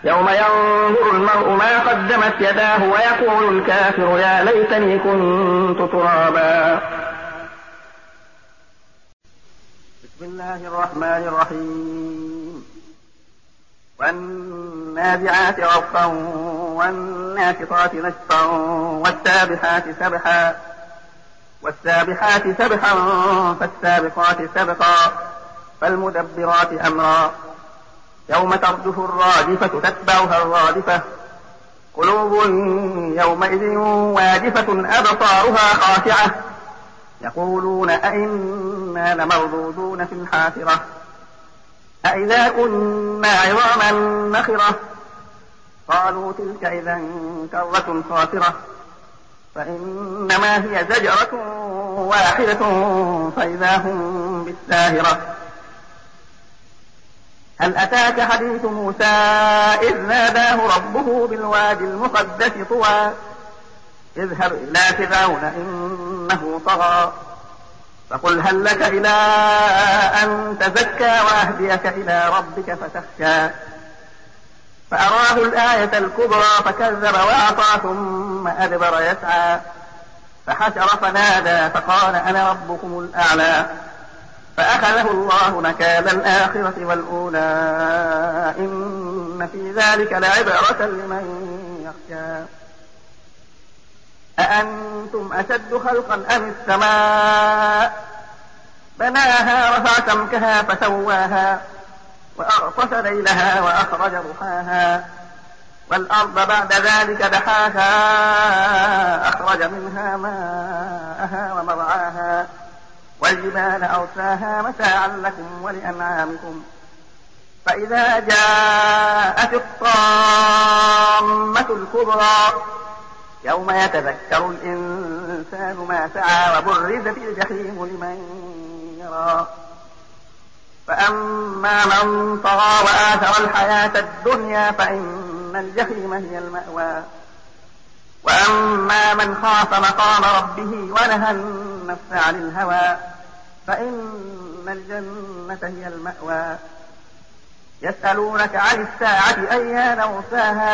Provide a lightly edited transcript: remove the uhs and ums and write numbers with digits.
يوم ينظر المرء ما قدمت يداه ويقول الكافر يا ليتني كنت ترابا. بسم الله الرحمن الرحيم. والنازعات غرقا والناشطات نشطا والسابحات سبحا فالسابقات سبقا فالمدبرات أمرا. يوم ترجف الراجفة تتبعها الرادفة قلوب يومئذ واجفة أبصارها خاشعة يقولون أئنا لمردودون في الحافرة أئذا كنا عظاما نخرة قالوا تلك إذا كرة خاسرة فإنما هي زجرة واحدة فإذا هم بالساهرة. هل أتاك حديث موسى إذ ناداه ربه بالوادي المقدس طوى اذهب إلى فرعون إنه طغى فقل هل لك إلى أن تزكى وأهديك إلى ربك فتخشى فأراه الآية الكبرى فكذب وأعطى ثم أدبر يسعى فحشر فنادى فقال أنا ربكم الأعلى فأخذه الله نكال الآخرة والأولى إن في ذلك لعبرة لمن يخشى. أأنتم أشد خلقا أم السماء بناها رفع سمكها فسواها وأغطش ليلها وأخرج ضحاها والأرض بعد ذلك دحاها أخرج منها ماءها ومرعاها والجبال أرساها متاعا لكم ولأنعامكم فإذا جاءت الطامة الكبرى يوم يتذكر الإنسان ما سعى وبرزت الجحيم لمن يرى فأما من طغى وآثر الحياة الدنيا فإن الجحيم هي المأوى وأما من خاف مقام ربه ونهى النفس عن الهوى فإن الجنة هي المأوى. يسألونك عن الساعة أيان مرساها